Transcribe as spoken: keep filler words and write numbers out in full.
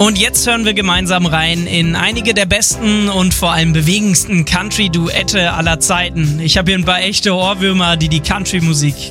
Und jetzt hören wir gemeinsam rein in einige der besten und vor allem bewegendsten Country-Duette aller Zeiten. Ich habe hier ein paar echte Ohrwürmer, die die Country-Musik